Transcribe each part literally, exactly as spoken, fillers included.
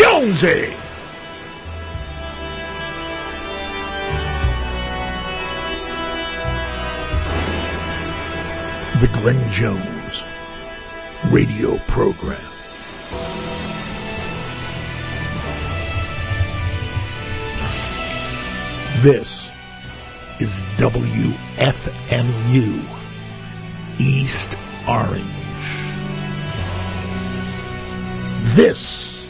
Jonesy. The Glenn Jones radio program. This is W F M U East Orange. This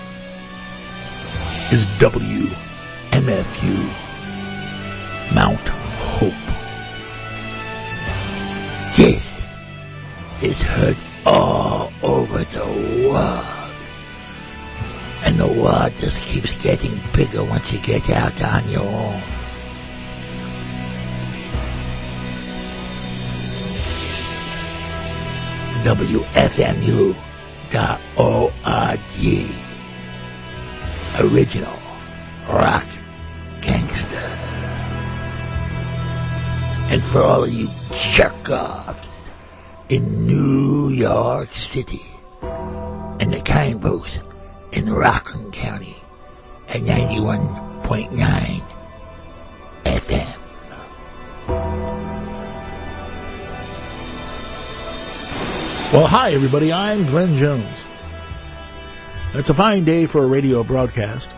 is W M F U Mount Hope. This is heard all over the world. And the world just keeps getting bigger once you get out on your own. W F M U dot org. Original rock gangster. And for all of you jerk-offs in New York City and the kind booth in Rockland County at ninety-one point nine F M. Well, hi, everybody. I'm Glenn Jones. It's a fine day for a radio broadcast.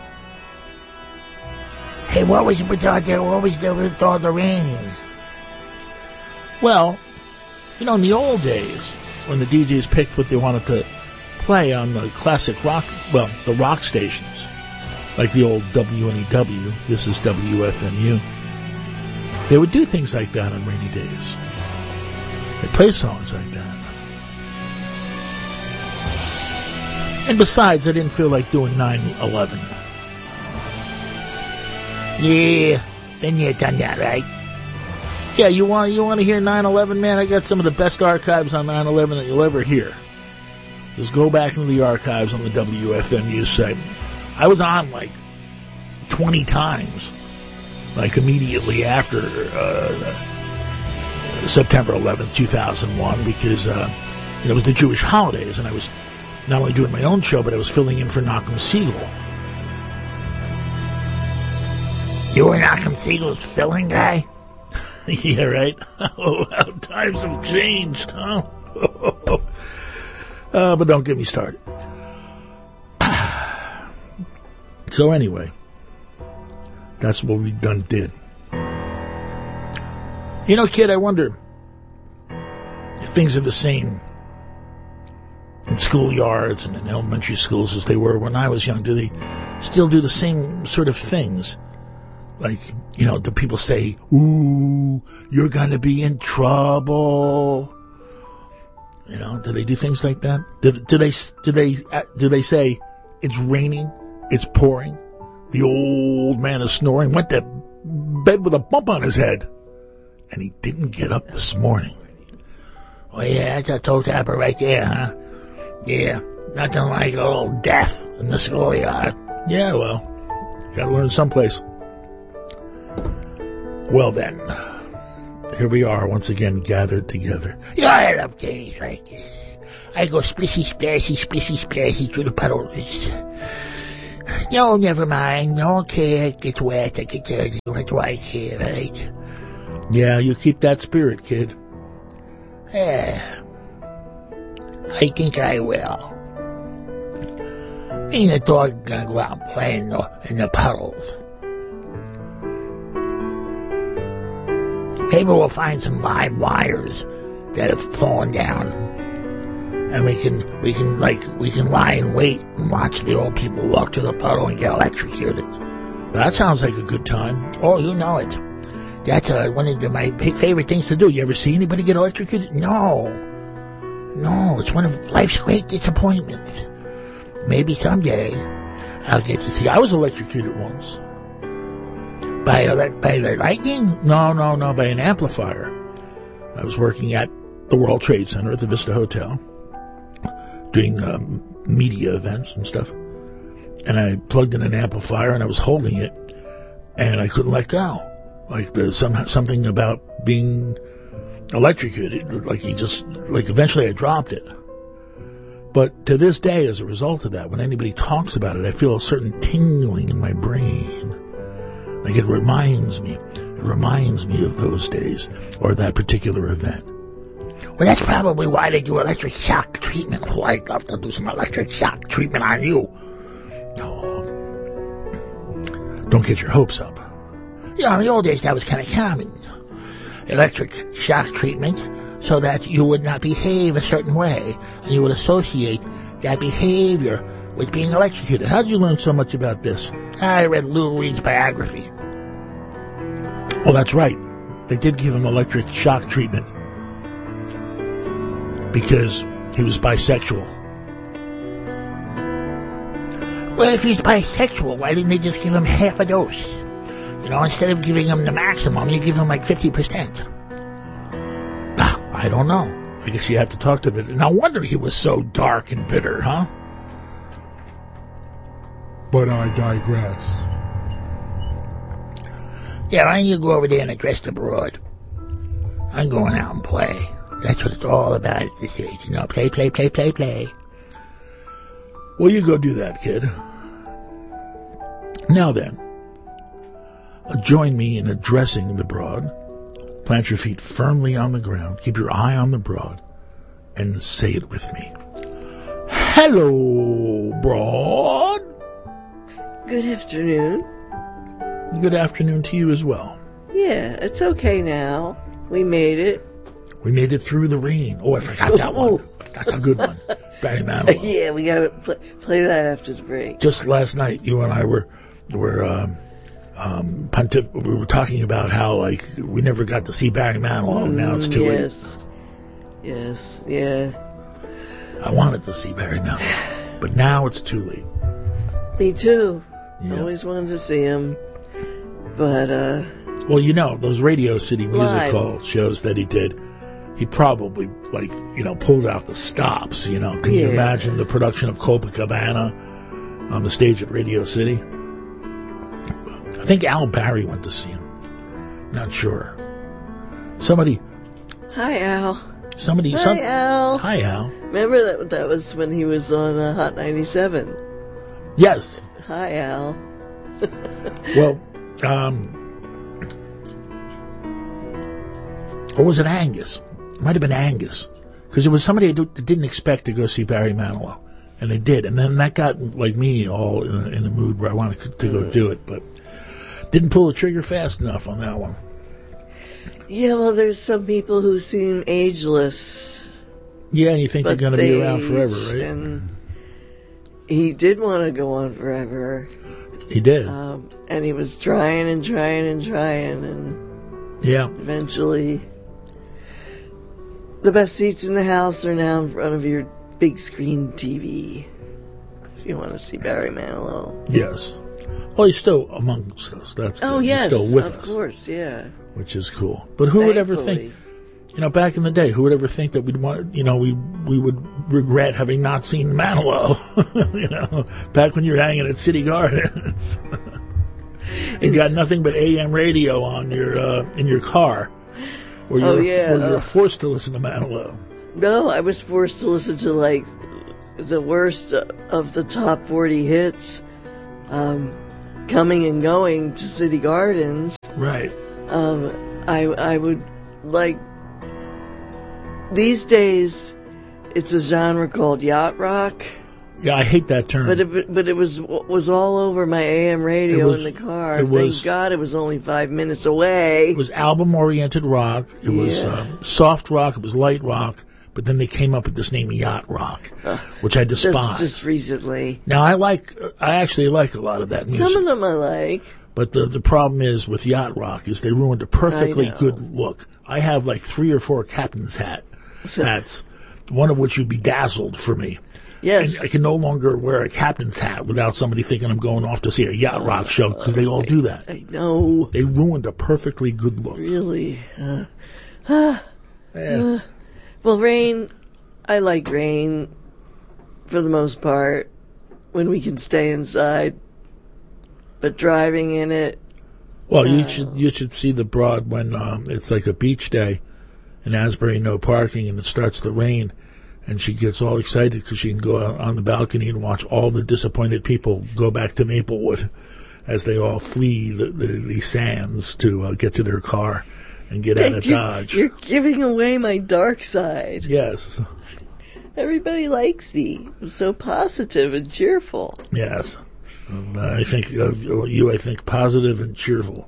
Hey, what was with all the, what was the, with all the rain? Well, you know, in the old days, when the D Js picked what they wanted to play on the classic rock, well, the rock stations, like the old W N E W, this is W F M U, they would do things like that on rainy days. They'd play songs like that. And besides, I didn't feel like doing nine eleven. Yeah, been there, done that, right? Yeah, you want you want to hear nine eleven, man? I got some of the best archives on nine eleven that you'll ever hear. Just go back into the archives on the W F M U site. I was on like twenty times, like immediately after uh, September eleventh, two thousand one, because uh, it was the Jewish holidays, and I was not only doing my own show, but I was filling in for Nachum Siegel. You were Nachum Siegel's filling guy? Yeah, right? Oh, how times have changed, huh? uh, but don't get me started. So anyway, that's what we done did. You know, kid, I wonder if things are the same in schoolyards and in elementary schools as they were when I was young. Do they still do the same sort of things? Like, you know, do people say, ooh, you're gonna be in trouble? You know, do they do things like that? Do, do they, do they, do they say, it's raining, it's pouring, the old man is snoring, went to bed with a bump on his head, and he didn't get up this morning? Oh yeah, that's a toe tapper right there, huh? Yeah, nothing like a little death in the schoolyard. Yeah, well, gotta learn someplace. Well then, here we are once again gathered together. Yeah, I love days like this. I go splishy splashy, splishy splashy through the puddles. No, never mind. No care. It gets wet. I get dirty. What do I care, right? Yeah, you keep that spirit, kid. Yeah. I think I will. Ain't a dog gonna go out and play in the, in the puddles. Maybe we'll find some live wires that have fallen down, and we can we can like we can lie in wait and watch the old people walk to the puddle and get electrocuted. That sounds like a good time. Oh, you know it. That's uh, one of the, my favorite things to do. You ever see anybody get electrocuted? No. No, it's one of life's great disappointments. Maybe someday I'll get to see. I was electrocuted once. By, by the lightning? No, no, no, by an amplifier. I was working at the World Trade Center at the Vista Hotel, doing um, media events and stuff. And I plugged in an amplifier and I was holding it, and I couldn't let go. Like there's some, something about being electrocuted. Like he just, like eventually I dropped it. But to this day, as a result of that, when anybody talks about it, I feel a certain tingling in my brain. Like it reminds me, it reminds me of those days or that particular event. Well, that's probably why they do electric shock treatment. Oh, I'd love to do some electric shock treatment on you. Oh, don't get your hopes up. You know, in the old days, that was kind of common. Electric shock treatment so that you would not behave a certain way, and you would associate that behavior with being electrocuted. How did you learn so much about this? I read Lou Reed's biography. Oh, that's right. They did give him electric shock treatment because he was bisexual. Well, if he's bisexual, why didn't they just give him half a dose? You know, instead of giving him the maximum, you give him like fifty percent. Ah, I don't know. I guess you have to talk to the... No wonder he was so dark and bitter, huh? But I digress. Yeah, why don't you go over there and address the broad? I'm going out and play. That's what it's all about at this age, you know. Play, play, play, play, play. Well, you go do that, kid. Now then, uh, join me in addressing the broad. Plant your feet firmly on the ground. Keep your eye on the broad. And say it with me. Hello, broad. Good afternoon. Good afternoon to you as well. Yeah, it's okay now. We made it. We made it through the rain. Oh, I forgot that Oh. one. That's a good one. Barry Manilow. Yeah, we gotta play, play that after the break. Just last night, you and I were were um, um, pontif- we were talking about how like we never got to see Barry Manilow. Mm, now it's too yes. late. Yes. Yes. Yeah. I wanted to see Barry Manilow, but now it's too late. Me too. Yeah. Always wanted to see him, but uh. Well, you know those Radio City Music live. Hall shows that he did. He probably, like, you know, pulled out the stops, you know. Can yeah. you imagine the production of Copacabana on the stage at Radio City? I think Al Barry went to see him. Not sure. Somebody... Hi, Al. Somebody... Hi, some, Al. Hi, Al. Remember that that was when he was on uh, Hot ninety-seven? Yes. Hi, Al. Well, um... or was it Angus? It might have been Angus. Because it was somebody I didn't expect to go see Barry Manilow. And they did. And then that got, like me, all in a, in a mood where I wanted to go do it. But didn't pull the trigger fast enough on that one. Yeah, well, there's some people who seem ageless. Yeah, and you think they're going to be around forever, right? And he did want to go on forever. He did. Um, and he was trying and trying and trying. And yeah. eventually... The best seats in the house are now in front of your big screen T V. If you want to see Barry Manilow. Yes. Well, he's still amongst us. That's oh good. yes, he's still with of us. Of course, yeah. Which is cool. But who Thankfully. would ever think? You know, back in the day, who would ever think that we'd want? You know, we we would regret having not seen Manilow. You know, back when you were hanging at City Gardens, and got nothing but A M radio on your uh, in your car. Or you oh, were, yeah. or you were uh, forced to listen to Manilow. No, I was forced to listen to, like, the worst of the top forty hits, um, coming and going to City Gardens. Right. Um, I, I would, like, these days, it's a genre called yacht rock. Yeah, I hate that term. But it, but it was was all over my A M radio was, in the car. Thank was, God it was only five minutes away. It was album-oriented rock. It yeah. was uh, soft rock. It was light rock. But then they came up with this name yacht rock, uh, which I despise. Just, just recently. Now, I like, I actually like a lot of that music. Some of them I like. But the, the problem is with yacht rock is they ruined a perfectly good look. I have like three or four captain's hat hats, one of which would be dazzled for me. Yes. And I can no longer wear a captain's hat without somebody thinking I'm going off to see a yacht rock show because they all do that. I know. They ruined a perfectly good look. Really? Uh, uh, yeah. uh, well, Rain, I like Rain for the most part when we can stay inside. But driving in it. Well, uh, you should you should see the broad when um, it's like a beach day in Asbury, no parking, and it starts to rain. and she gets all excited because she can go out on the balcony and watch all the disappointed people go back to Maplewood as they all flee the, the, the sands to uh, get to their car and get out of You're- Dodge. You're giving away my dark side. Yes, Everybody likes me. I'm so positive and cheerful. yes. And I think of you, I think positive and cheerful.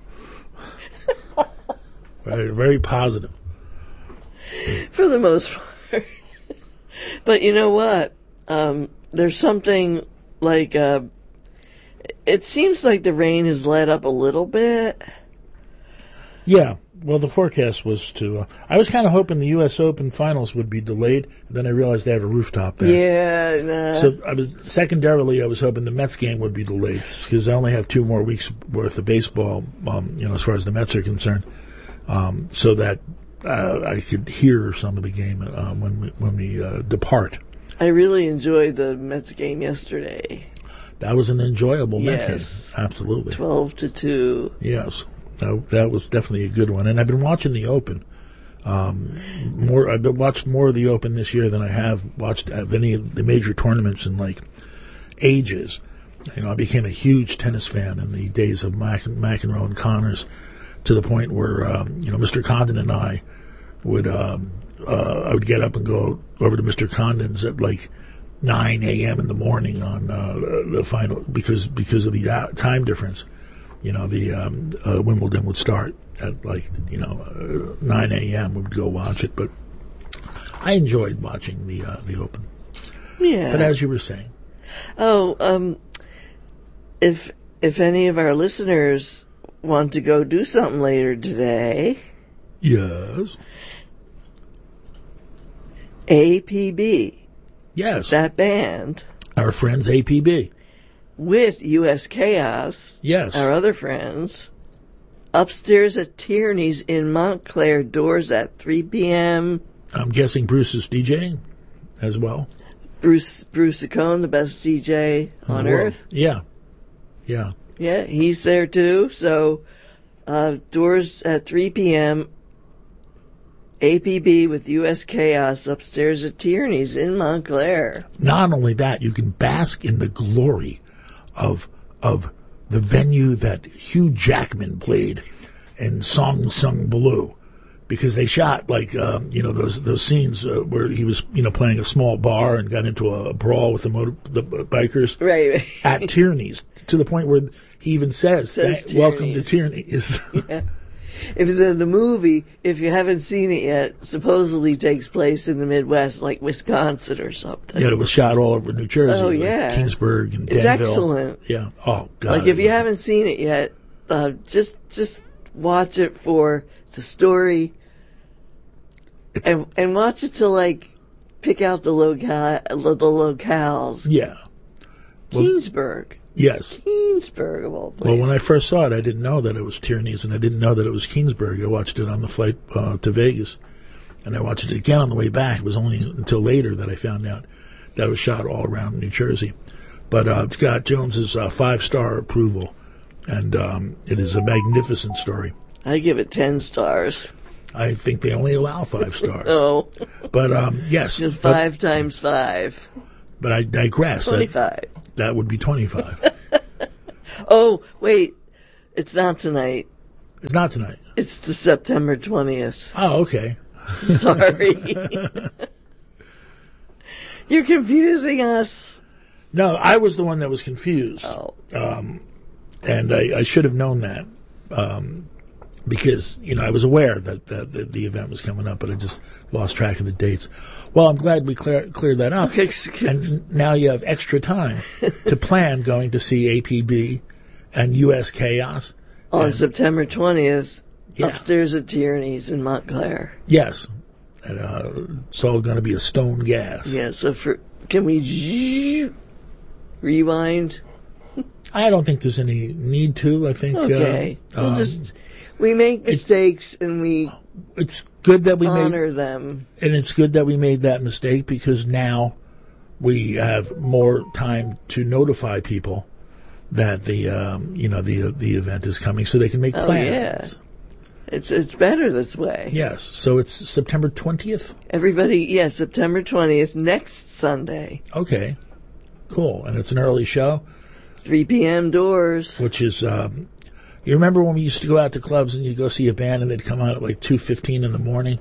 very, very positive. For the most part. But you know what? Um, there's something like, uh, it seems like the rain has let up a little bit. Yeah. Well, the forecast was to. Uh, I was kind of hoping the U S Open finals would be delayed. And then I realized they have a rooftop there. Yeah. Nah. So I was secondarily, I was hoping the Mets game would be delayed because I only have two more weeks worth of baseball. Um, you know, as far as the Mets are concerned, um, so that uh, I could hear some of the game uh, when we, when we uh, depart. I really enjoyed the Mets game yesterday. That was an enjoyable Met game. Yes. Absolutely. twelve to two. Yes. That, that was definitely a good one. And I've been watching the Open. Um, more, I've been watched more of the Open this year than I have watched of any of the major tournaments in like ages. You know, I became a huge tennis fan in the days of Mac, McEnroe and Connors, to the point where, um, you know, Mister Condon and I would, um, uh, I would get up and go over to Mister Condon's at like nine a.m. in the morning on, uh, the final, because, because of the uh, time difference. You know, the um, uh, Wimbledon would start at like, you know, uh, nine a.m. We'd go watch it, but I enjoyed watching the uh, the Open. Yeah. But as you were saying, Oh, um, if if any of our listeners want to go do something later today, yes, A P B, yes, that band, our friends A P B, with U S Chaos, yes, our other friends, upstairs at Tierney's in Montclair, doors at three p.m. I'm guessing Bruce is DJing as well. Bruce Bruce Saccone, the best D J on the world. earth. Yeah, yeah. Yeah, he's there too. So, uh, doors at three p.m. A P B with U S Chaos upstairs at Tierney's in Montclair. Not only that, you can bask in the glory of of the venue that Hugh Jackman played in Song Sung Blue, because they shot like um, you know those those scenes uh, where he was you know playing a small bar and got into a brawl with the motor, the bikers Right. at Tierney's, to the point where he even says, Says "Thank- "Welcome to Tierney's." Tierney's." Yeah. If the, the movie, if you haven't seen it yet, supposedly takes place in the Midwest, like Wisconsin or something. Yeah, it was shot all over New Jersey, Oh, like yeah. Kingsburg and It's Danville. excellent. Yeah. Oh God. Like if you haven't seen it yet, uh, just just watch it for the story, It's- and and watch it to like pick out the loca- the locales. Yeah. Well- Keensburg, Yes. Keensburg of all places. Well, when I first saw it, I didn't know that it was Tierney's, and I didn't know that it was Keensburg. I watched it on the flight uh, to Vegas, and I watched it again on the way back. It was only until later that I found out that it was shot all around New Jersey. But uh, it's got Jones's uh, five-star approval, and um, it is a magnificent story. I give it ten stars. I think they only allow five stars. Oh, But um, yes, just but, five times five. but I digress. That, Twenty-five. that would be twenty-five. Oh, wait. It's not tonight. It's not tonight. It's the September twentieth. Oh, okay. Sorry. You're confusing us. No, I was the one that was confused. Oh. And I, I should have known that, um, because, you know, I was aware that, that the, the event was coming up, but I just lost track of the dates. Well, I'm glad we clear, cleared that up. Okay. And now you have extra time to plan going to see A P B and U S Chaos. On And- September twentieth, Yeah. upstairs at Tierney's in Montclair. Yes. And, uh, it's all going to be a stone gas. Yeah, so for, can we zzz, rewind? I don't think there's any need to. I think Okay. uh, we'll um, just, we make mistakes and we it's good that we made honor them. And it's good that we made that mistake, because now we have more time to notify people that the um, you know the the event is coming, so they can make Oh, plans. yeah. It's it's better this way. Yes. So it's September twentieth? Everybody, yeah, September twentieth, next Sunday. Okay. Cool. And it's an early show? three p.m. doors. Which is, um, you remember when we used to go out to clubs and you'd go see a band and they'd come out at like two fifteen in the morning?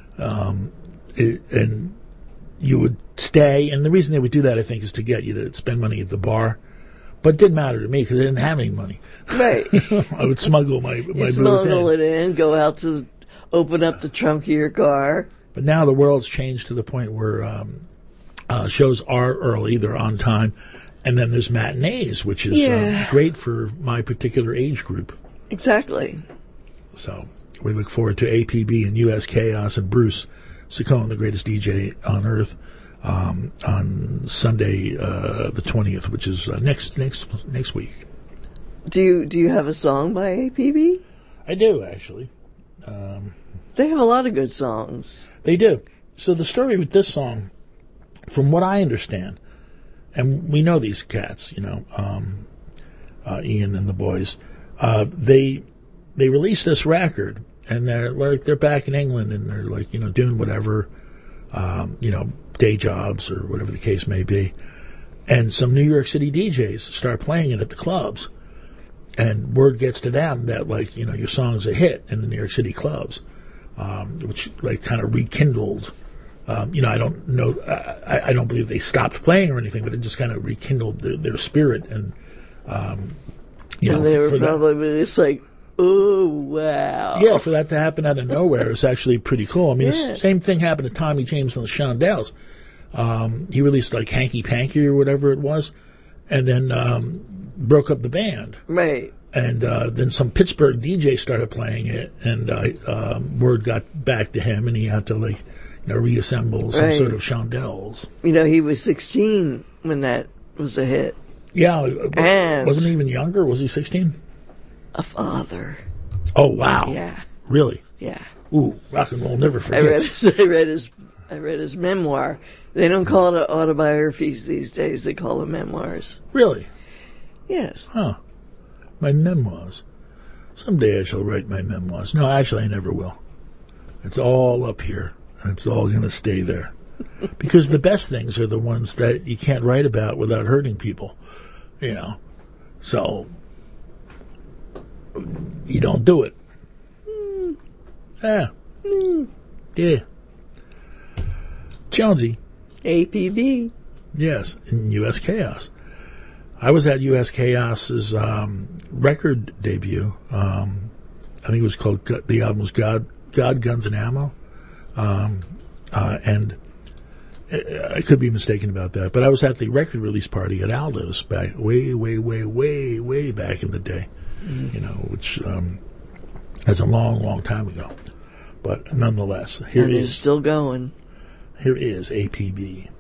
Um, it, and you would stay. And the reason they would do that, I think, is to get you to spend money at the bar. But it didn't matter to me because I didn't have any money. Right. I would smuggle my, my booze in. Smuggle it in, go out to open up the trunk of your car. But now the world's changed to the point where um, uh, shows are early, they're on time, and then there's matinees, which is Yeah. uh, great for my particular age group. Exactly. So we look forward to A P B and U S Chaos and Bruce Saccone, the greatest D J on earth, um, on Sunday uh, the twentieth, which is uh, next next next week. Do you do you have a song by A P B? I do, actually. Um, They have a lot of good songs. They do. So the story with this song, from what I understand, and we know these cats, you know, um, uh, Ian and the boys, uh, they they released this record, and they're like they're back in England, and they're like you know doing whatever, um, you know, day jobs or whatever the case may be, and some New York City D Js start playing it at the clubs, and word gets to them that like you know your song's a hit in the New York City clubs. Um, which like kind of rekindled, um, you know, I don't know, I, I don't believe they stopped playing or anything, but it just kind of rekindled their, their spirit. And, um, you and know, they were for probably that, just like, oh, wow. yeah, for that to happen out of nowhere is actually pretty cool. I mean, Yeah. the same thing happened to Tommy James and the Shondells. Um, he released like Hanky Panky or whatever it was, and then, um, broke up the band. Right. And uh, then some Pittsburgh D J started playing it, and uh, um, word got back to him, and he had to like, you know, reassemble some Right. sort of Shondells. You know, he was sixteen when that was a hit. Yeah, And- wasn't he even younger? Was he sixteen? A father. Oh wow! Yeah. Really? Yeah. Ooh, rock and roll never I read forgets. his, I read his I read his memoir. They don't call it autobiographies these days. They call them memoirs. Really? Yes. Huh? My memoirs. Someday I shall write my memoirs. No, actually, I never will. It's all up here, and it's all going to stay there. Because the best things are the ones that you can't write about without hurting people, you know. So, you don't do it. Mm. Yeah. Mm. Yeah. Jonesy. A P B. Yes, in U S Chaos. I was at U S Chaos's um, record debut. Um, I think it was called, the album was God, God, Guns, and Ammo. Um, uh, and I could be mistaken about that, but I was at the record release party at Aldo's back, way, way, way, way, way back in the day, mm. you know, which um, that's a long, long time ago. But nonetheless, here and is still going. Here is A P B.